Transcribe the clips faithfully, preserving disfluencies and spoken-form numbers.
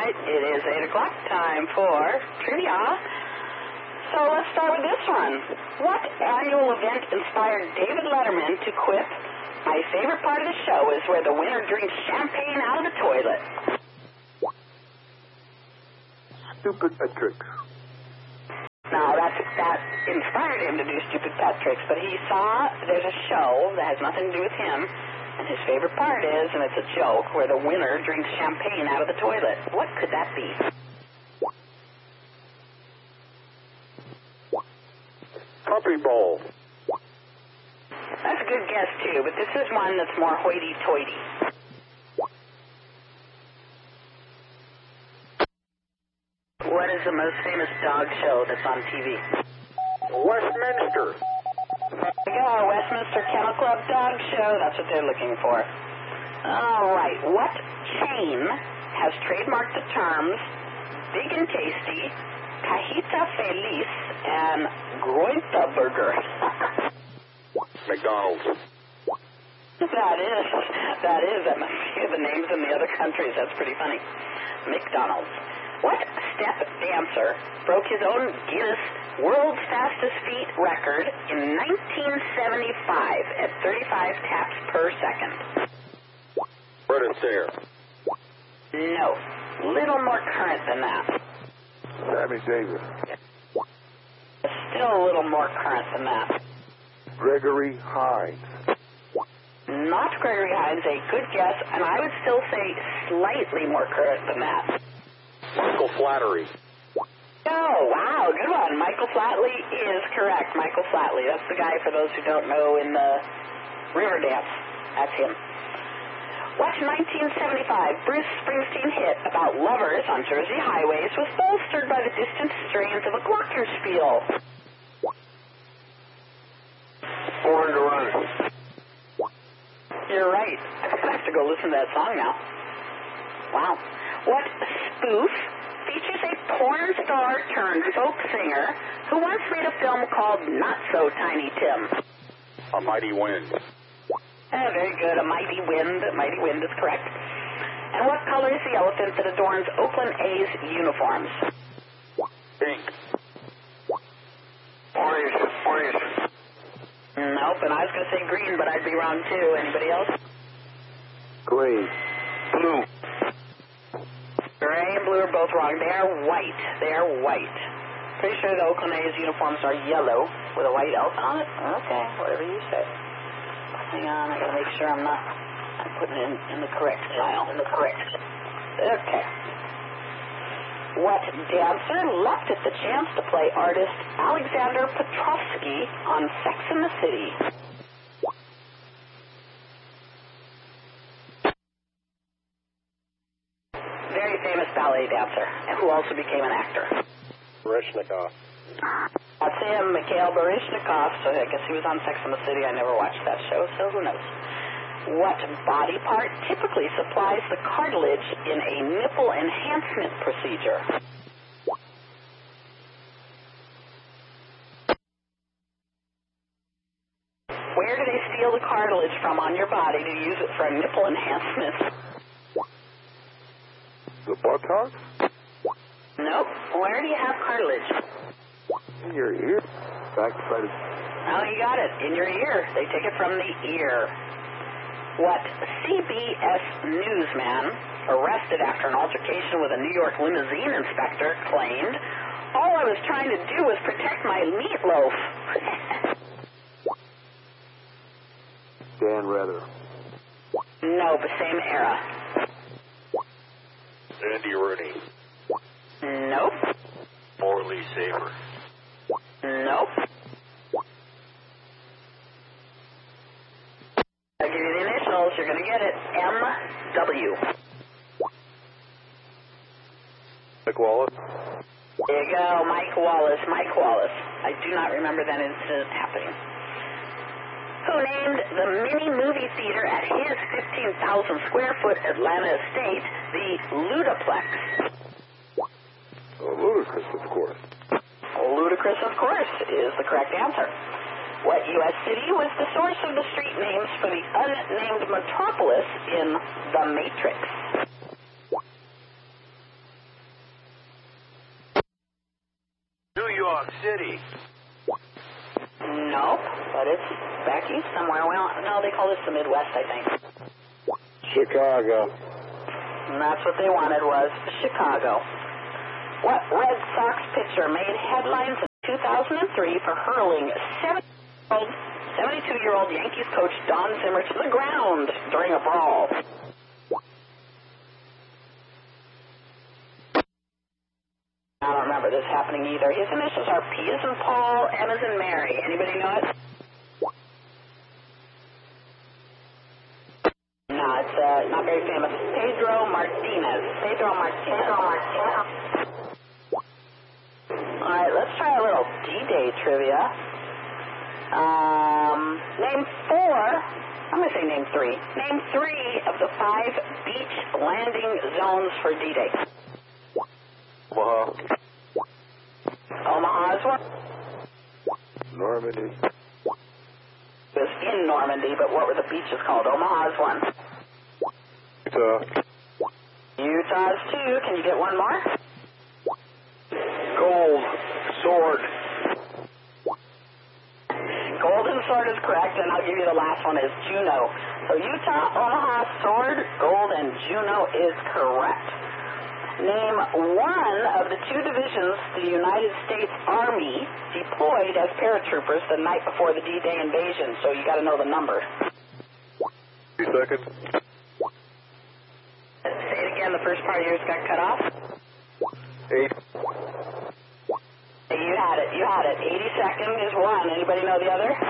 right, it is eight o'clock, time for trivia. So let's start with this one. What annual event inspired David Letterman to quip, "My favorite part of the show is where the winner drinks champagne out of the toilet"? Stupid pet tricks. No, that's, that inspired him to do stupid pet tricks, but he saw there's a show that has nothing to do with him, and his favorite part is, and it's a joke, where the winner drinks champagne out of the toilet. What could that be? Puppy bowl. That's a good guess, too, but this is one that's more hoity-toity. What is the most famous dog show that's on T V? Westminster. There we go, Westminster Kennel Club Dog Show. That's what they're looking for. All right, what chain has trademarked the terms Big and Tasty, Cajita Feliz, and Groenta Burger? McDonald's. That is, that is, that must be the names in the other countries. That's pretty funny. McDonald's. What step dancer broke his own Guinness World's Fastest Feet record in nineteen seventy-five at thirty-five taps per second? Fred Astaire. No. Little more current than that. Sammy Davis. Still a little more current than that. Gregory Hines. Not Gregory Hines, a good guess, and I would still say slightly more current than that. Michael Flattery. Oh, wow, good one. Michael Flatley is correct. Michael Flatley. That's the guy, for those who don't know, in the Riverdance. That's him. What nineteen seventy-five Bruce Springsteen hit about lovers on Jersey highways was bolstered by the distant strains of a glockenspiel? Born to Run. You're right. I have to go listen to that song now. Wow. What spoof features a porn star turned folk singer who once made a film called Not So Tiny Tim? A Mighty Wind. Oh, very good. A Mighty Wind. A Mighty Wind is correct. And what color is the elephant that adorns Oakland A's uniforms? Pink. Orange. Orange. Nope, and I was going to say green, but I'd be wrong too. Anybody else? Green. Blue. Gray and blue are both wrong. They are white. They are white. Pretty sure the Oakland A's uniforms are yellow with a white elephant on it? Okay, whatever you say. Hang on, I gotta make sure I'm not I'm putting it in, in the correct file. In the correct. Okay. What dancer leapt at the chance to play artist Alexander Petrovsky on Sex and the City? Very famous ballet dancer, and who also became an actor. Baryshnikov. That's him, Mikhail Baryshnikov. So I guess he was on Sex and the City. I never watched that show, so who knows? What body part typically supplies the cartilage in a nipple enhancement procedure? Where do they steal the cartilage from on your body to use it for a nipple enhancement? The buttocks? Nope. Where do you have cartilage? In your ear. Back side of... Oh, you got it. In your ear. They take it from the ear. What C B S newsman arrested after an altercation with a New York limousine inspector claimed, "All I was trying to do was protect my meatloaf"? Dan Rather. No, the same era. Andy Rooney. Nope. Morley Saber. Nope. I'll give you the initials. You're going to get it. M W. Mike Wallace. There you go. Mike Wallace. Mike Wallace. I do not remember that incident happening. Who named the mini movie theater at his fifteen thousand square foot Atlanta estate the Ludaplex? Oh, Ludacris, of course. Ludacris, of course, is the correct answer. What U S city was the source of the street names for the unnamed metropolis in The Matrix? Dog City. Nope, but it's back east somewhere. Well, no, they call this the Midwest, I think. Chicago. And that's what they wanted was Chicago. What Red Sox pitcher made headlines in two thousand three for hurling seventy-two-year-old Yankees coach Don Zimmer to the ground during a brawl? I don't remember this happening either. His initials are P as in Paul, M as in Mary. Anybody know it? No, it's uh, not very famous. Pedro Martinez. Pedro Martinez. Pedro Martinez. All right, let's try a little D-Day trivia. Um, name four. I'm going to say name three. Name three of the five beach landing zones for D-Day. Omaha. Omaha's one. Normandy. It was in Normandy, but what were the beaches called? Omaha's one. Utah. Utah's two. Can you get one more? Gold. Sword. Golden Sword is correct, and I'll give you the last one is Juneau. So Utah, Omaha, Sword, Gold, and Juneau is correct. Name one of the two divisions the United States Army deployed as paratroopers the night before the D-Day invasion, so you got to know the number. Two seconds. Say it again, the first part of yours got cut off. Eight. You had it, you had it. eighty second is one. Anybody know the other?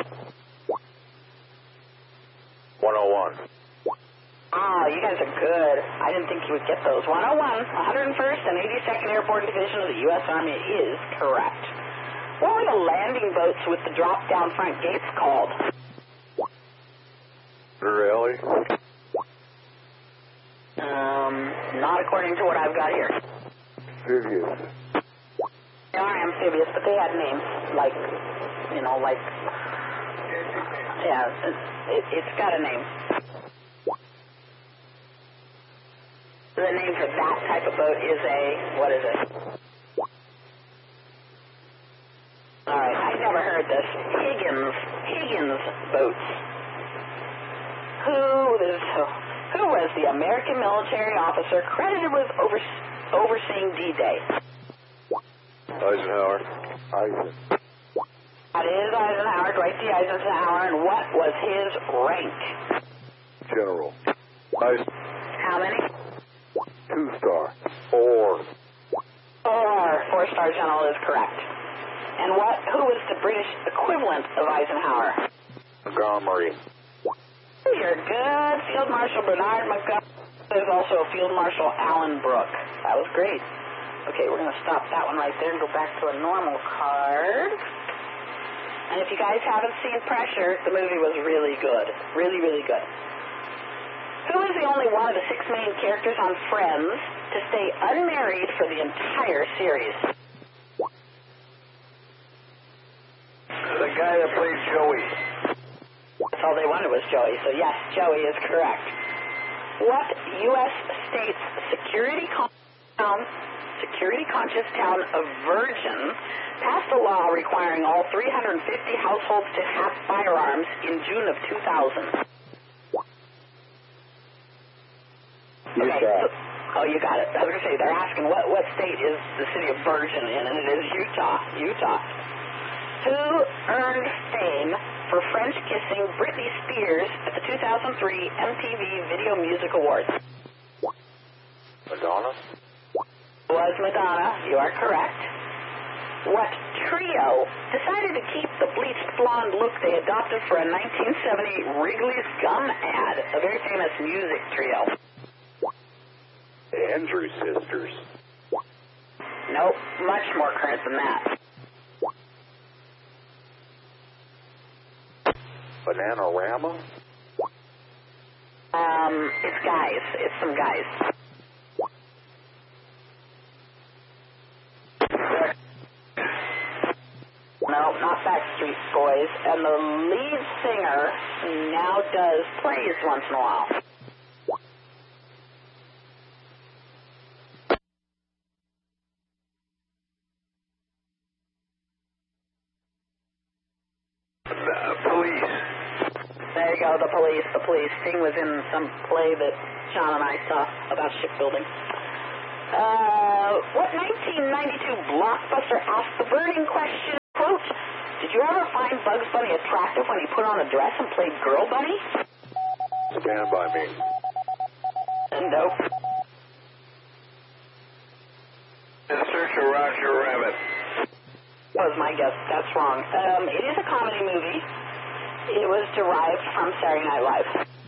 one oh one. Oh, you guys are good. I didn't think you would get those. one oh one, one hundred first and eighty-second Airborne Division of the U S Army is correct. What were the landing boats with the drop-down front gates called? Rally. Um, not according to what I've got here. Amphibious. They are amphibious, but they had names like, you know, like, yeah, it, it, it's got a name. The name for that type of boat is a, what is it? All right, I never heard this. Higgins, Higgins boats. Who is, who was the American military officer credited with over, overseeing D-Day? Eisenhower. Eisen. That is Eisenhower, Dwight D. Eisenhower, and what was his rank? General. Eisen. How many? Two star. Four. Four. Four-star general is correct. And what? Who was the British equivalent of Eisenhower? Montgomery. You're good. Field Marshal Bernard Montgomery. There's also Field Marshal Allen Brooke. That was great. Okay, we're going to stop that one right there and go back to a normal card. And if you guys haven't seen Pressure, the movie was really good. Really, really good. Who is the only one of the six main characters on Friends to stay unmarried for the entire series? The guy that played Joey. That's all they wanted was Joey, so yes, Joey is correct. What U S state's security town, security conscious town of Virgin passed a law requiring all three hundred fifty households to have firearms in June of two thousand? Okay, so, oh, you got it. I was going to say, they're asking what, what state is the city of Virgin in, and it is Utah. Utah. Who earned fame for French kissing Britney Spears at the two thousand three M T V Video Music Awards? Madonna. Was Madonna. You are correct. What trio decided to keep the bleached blonde look they adopted for a nineteen seventy Wrigley's Gum ad, a very famous music trio? Andrews Sisters. Nope, much more current than that. Bananarama? Um, it's guys. It's some guys. No, not Backstreet Boys. And the lead singer now does plays once in a while. we go, the police, the police. Sting was in some play that John and I saw about shipbuilding. Uh, what nineteen ninety-two blockbuster asked the burning question, quote, did you ever find Bugs Bunny attractive when he put on a dress and played Girl Bunny? Stand by me. Nope. In search of Roger Rabbit. Was my guess. That's wrong. Um, it is a comedy movie. It was derived from Saturday Night Live.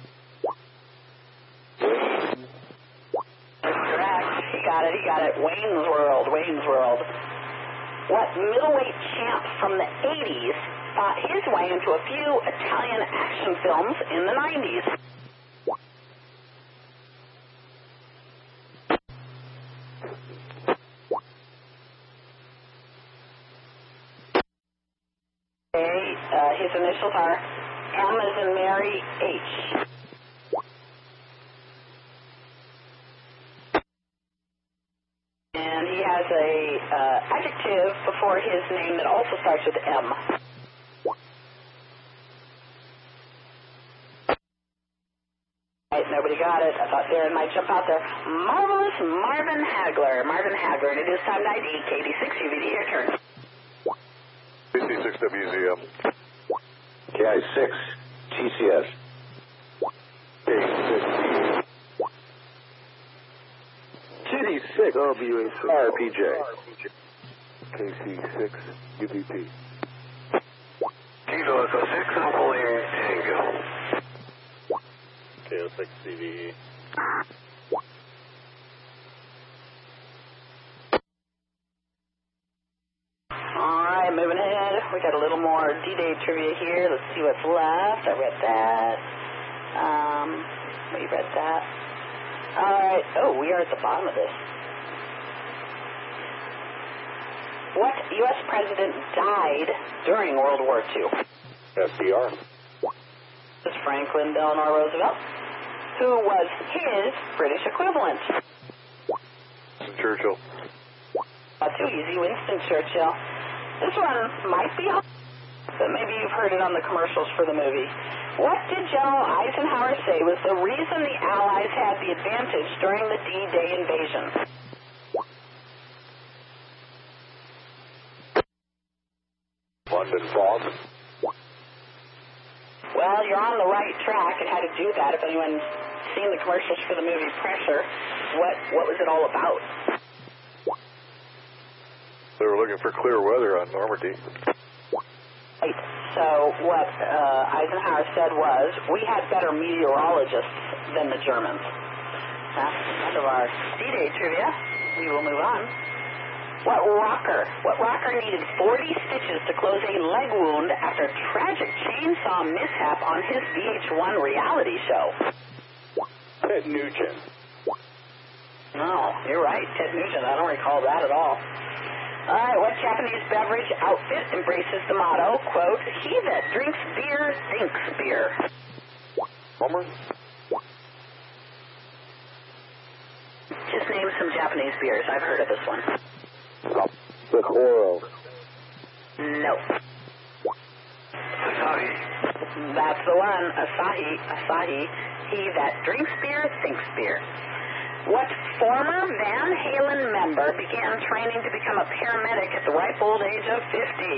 That's correct. He got it. He got it. Wayne's World. Wayne's World. What middleweight champ from the eighties fought his way into a few Italian action films in the nineties? Uh, his initials are M as in Mary, H. And he has a uh, adjective before his name that also starts with M. Right, nobody got it. I thought Darren might jump out there. Marvelous Marvin Hagler. Marvin Hagler, and it is time to I D. K D six U V D, your turn. K C six W Z M. K I six T C S. K six G D six W A six R P J. K C six U V P. Kilo Echo six Alpha Tango. K O six C V E. Alright, moving ahead. We got a little more D-Day trivia here. Let's see what's left. I read that. Um, we read that. Alright. Oh, we are at the bottom of this. What U S president died during World War Two? F D R. This is Franklin Delano Roosevelt. Who was his British equivalent? Winston Churchill. Not too easy. Winston Churchill. This one might be hard, but maybe you've heard it on the commercials for the movie. What did General Eisenhower say was the reason the Allies had the advantage during the D-Day invasion? London fog. Well, you're on the right track. It had to do that. If anyone's seen the commercials for the movie Pressure, what what was it all about? They were looking for clear weather on Normandy. Right. So what uh, Eisenhower said was, we had better meteorologists than the Germans. That's the end of our D-Day trivia. We will move on. What rocker? What rocker needed forty stitches to close a leg wound after a tragic chainsaw mishap on his V H one reality show? Ted Nugent. No, you're right, Ted Nugent. I don't recall that at all. All right, what Japanese beverage outfit embraces the motto, quote, he that drinks beer thinks beer? Homer. Just name some Japanese beers. I've heard of this one. Sapporo. No. Asahi. That's the one. Asahi. Asahi. He that drinks beer thinks beer. What former Van Halen member began training to become a paramedic at the ripe old age of fifty?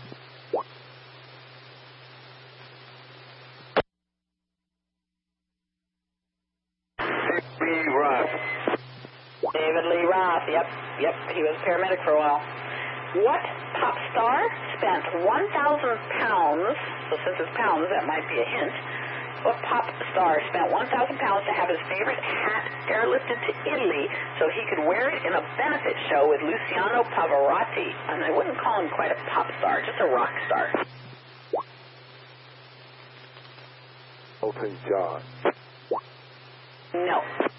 David Lee Roth. David Lee Roth. Yep, yep. He was a paramedic for a while. What pop star spent one thousand pounds, so since it's pounds, that might be a hint, what pop star spent one thousand pounds to have his favorite hat airlifted to Italy so he could wear it in a benefit show with Luciano Pavarotti? And I wouldn't call him quite a pop star, just a rock star. Elton John. No.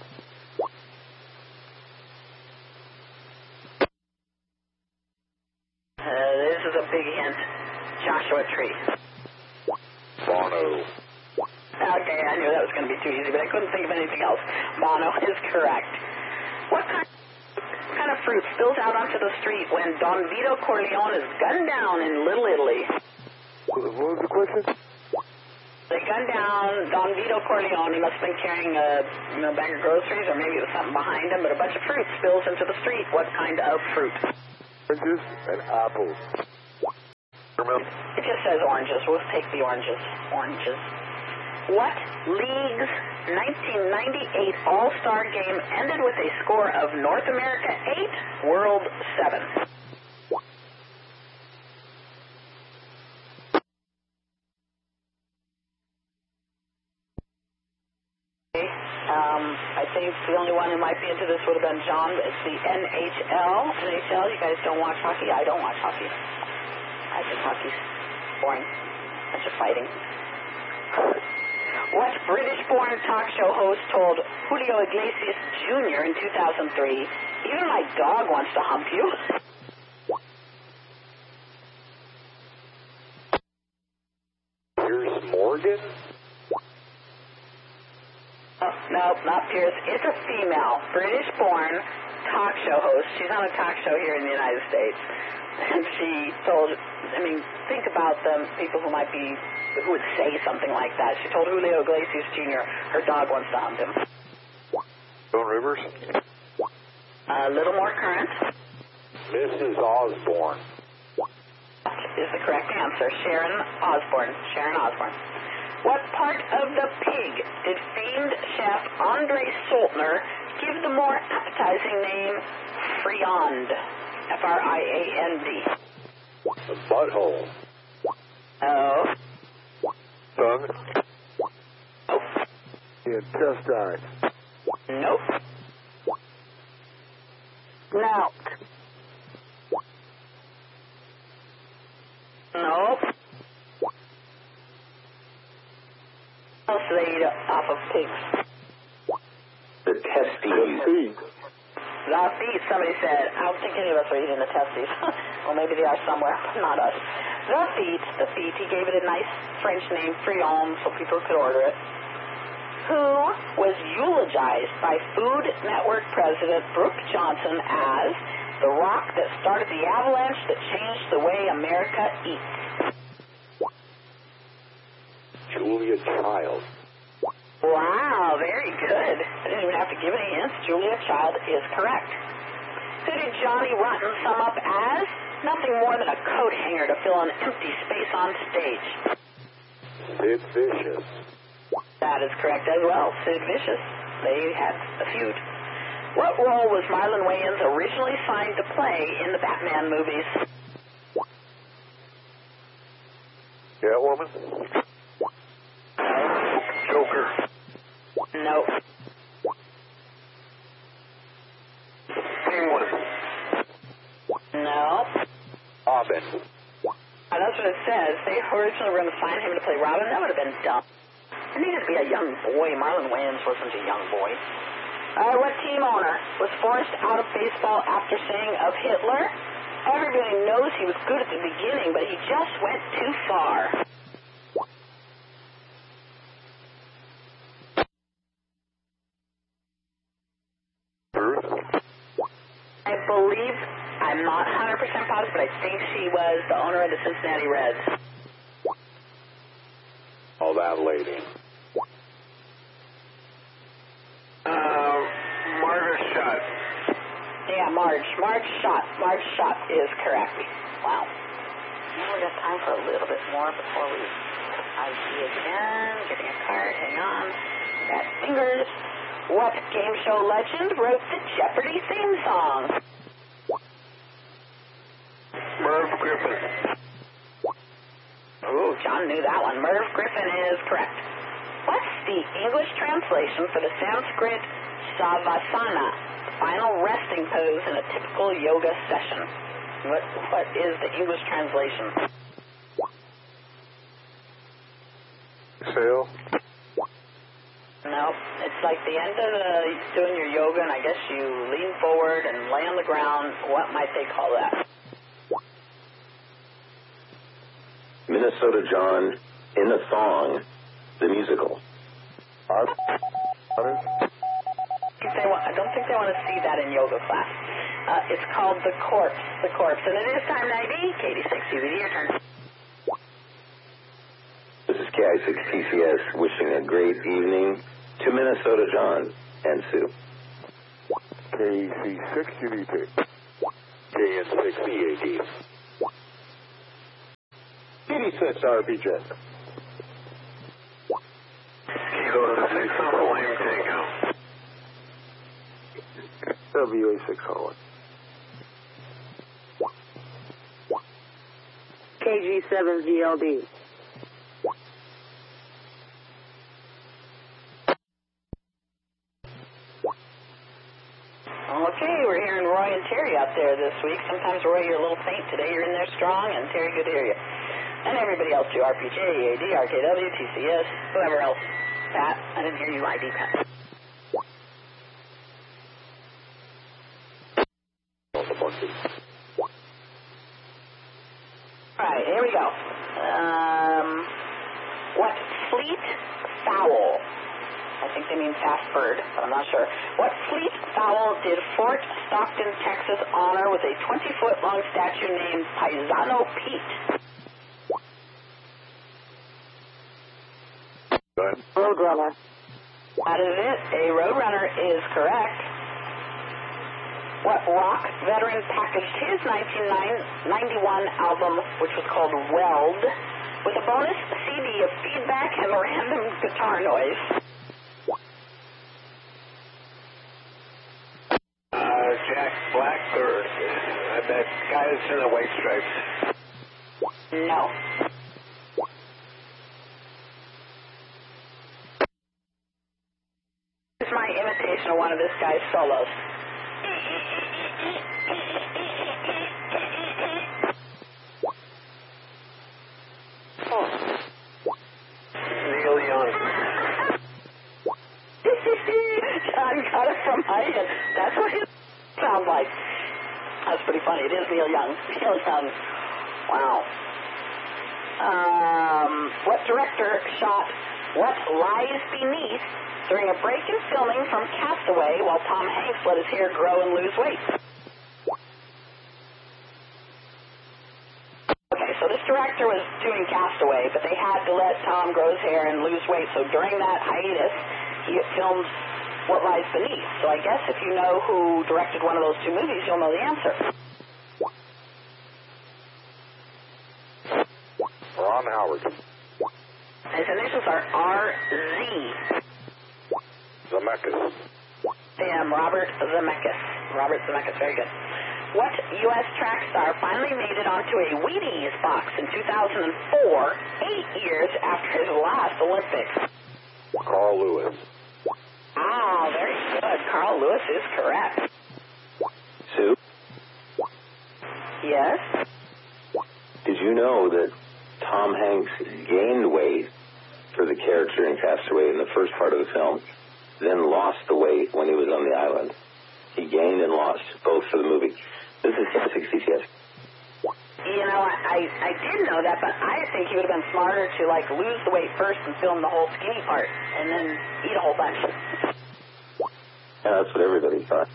Uh, this is a big hint. Joshua Tree. Bono. Okay, I knew that was going to be too easy, but I couldn't think of anything else. Bono is correct. What kind, what kind of fruit spills out onto the street when Don Vito Corleone is gunned down in Little Italy? What was the question? They gunned down Don Vito Corleone. He must have been carrying a you know, bag of groceries, or maybe it was something behind him, but a bunch of fruit spills into the street. What kind of fruit? Oranges and apples. It just says oranges. We'll take the oranges. Oranges. What league's nineteen ninety-eight All-Star game ended with a score of North America eight, World seven? Um, I think the only one who might be into this would have been John. It's the N H L. N H L, you guys don't watch hockey? I don't watch hockey. I think hockey's boring. Bunch of fighting. What British-born talk show host told Julio Iglesias Junior in two thousand three, even my dog wants to hump you? Piers Morgan? Oh, no, not Pierce. It's a female, British-born talk show host. She's on a talk show here in the United States. And she told, I mean, think about them, people who might be, who would say something like that. She told Julio Iglesias Junior her dog wants to hump him. Joan Rivers? A little more current. Missus Osborne. Is the correct answer. Sharon Osbourne. Sharon Osbourne. What part of the pig did famed chef Andre Soltner give the more appetizing name Friand? F R I A N D. The butthole. Oh. Tongue. Nope. The intestine. Nope. Snout. Nope. What else do they eat off of pigs? The testes. The feet, somebody said. I don't think any of us are eating the testes. Well, maybe they are somewhere, but not us. The feet, the feet. He gave it a nice French name, Friand, so people could order it. Who was eulogized by Food Network President Brooke Johnson as the rock that started the avalanche that changed the way America eats? Julia Child. Wow, very good. I didn't even have to give any hints. Julia Child is correct. Who did Johnny Rotten sum up as? Nothing more than a coat hanger to fill an empty space on stage. Sid Vicious. That is correct as well. Sid Vicious. They had a feud. What role was Marlon Wayans originally signed to play in the Batman movies? Catwoman. Joker. Nope. Penguin. Nope. Robin. Uh, that's what it says. They originally were going to sign him to play Robin. That would have been dumb. He needed to be a young boy. Marlon Wayans wasn't a young boy. Uh, what team owner was forced out of baseball after saying of Hitler? Everybody knows he was good at the beginning, but he just went too far. I believe, I'm not one hundred percent positive, but I think she was the owner of the Cincinnati Reds. Oh, that lady. Uh, Margaret Schott. Yeah, Marge. Marge Schott. Marge Schott is correct. Wow. Now we got time for a little bit more before we I see again. Getting a card. Hang on. Got fingers. What game show legend wrote the Jeopardy theme song? Merv Griffin. Ooh, John knew that one. Merv Griffin is correct. What's the English translation for the Sanskrit Savasana, final resting pose in a typical yoga session? What What is the English translation? Exhale. No, it's like the end of the, doing your yoga, and I guess you lean forward and lay on the ground. What might they call that? Minnesota John in the Thong, the musical. Our If they want, I don't think they want to see that in yoga class. Uh, it's called The Corpse. The Corpse. And it is time, ninety. Katie six, C V D, your turn. This is K I six T C S wishing a great evening to Minnesota John and Sue. K C six, U D P. K N six B A D. B D six R P J. Kilo six on the William Tango. W A six Holland. K G seven G L D. Okay, we're hearing Roy and Terry out there this week. Sometimes, Roy, you're a little faint. Today you're in there strong, and Terry, good to hear you. And everybody else too, R P J, E A D, R K W, T C S, whoever else. Pat, I didn't hear you, I D, Pat. All right, here we go. Um, what fleet fowl? I think they mean fast bird, but I'm not sure. What fleet fowl did Fort Stockton, Texas honor with a twenty-foot long statue named Paisano Pete? Roadrunner. That is it. A Roadrunner is correct. What rock veteran packaged his nineteen ninety-one album, which was called Weld, with a bonus C D of feedback and random guitar noise? Uh, Jack Blackbird. I bet guys in the White Stripes. No. This is my imitation of one of this guy's solos. Neil Young. John got it from my head. That's what it sounds like. That's pretty funny. It is Neil Young. Neil Young. Wow. Um, what director shot What Lies Beneath during a break in filming from Castaway while Tom Hanks let his hair grow and lose weight? Okay, so this director was doing Castaway, but they had to let Tom grow his hair and lose weight. So during that hiatus, he filmed What Lies Beneath. So I guess if you know who directed one of those two movies, you'll know the answer. Ron Howard. His initials are R Z. Zemeckis. Damn, Robert Zemeckis. Robert Zemeckis, very good. What U S track star finally made it onto a Wheaties box in two thousand four, eight years after his last Olympics? Carl Lewis. Ah, very good. Carl Lewis is correct. Sue, Yes? did you know that Tom Hanks gained weight for the character in Castaway in the first part of the film, then lost the weight when he was on the island? He gained and lost both for the movie. This is K I six T C S. You know, I, I did know that, but I think he would have been smarter to, like, lose the weight first and film the whole skinny part, and then eat a whole bunch. Yeah, that's what everybody thought.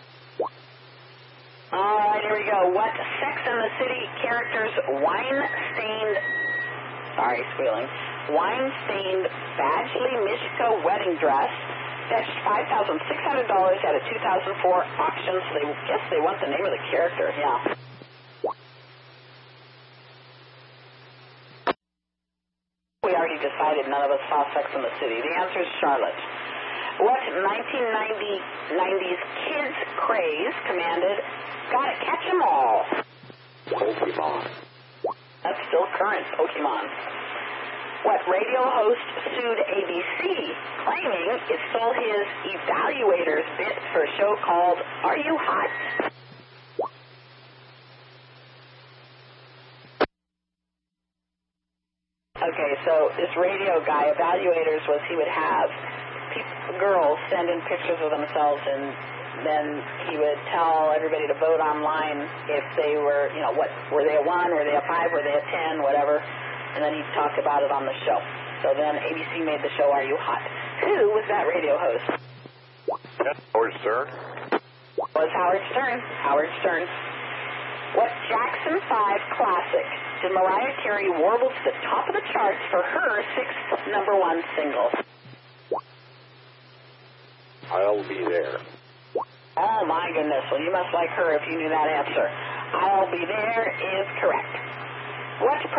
All right, here we go. What Sex and the City character's wine-stained, sorry, squealing, wine-stained Badgley Mischka wedding dress fetched five thousand six hundred dollars at a two thousand four auction, so they guess they want the name of the character, yeah. We already decided none of us saw Sex and the City. The answer is Charlotte. What nineteen nineties kids craze commanded, gotta catch 'em all? Pokemon. That's still current, Pokemon. What radio host sued A B C, claiming it stole his evaluator's bit for a show called Are You Hot? Okay, so this radio guy, evaluators, was he would have people, girls send in pictures of themselves, and then he would tell everybody to vote online if they were, you know, what were they a one, were they a five, were they a ten, whatever, and then he'd talk about it on the show. So then A B C made the show Are You Hot? Who was that radio host? Howard Stern. Was Howard Stern. Howard Stern. What Jackson five classic did Mariah Carey warble to the top of the charts for her sixth number one single? I'll Be There. Oh, my goodness. Well, you must like her if you knew that answer. I'll Be There is correct. What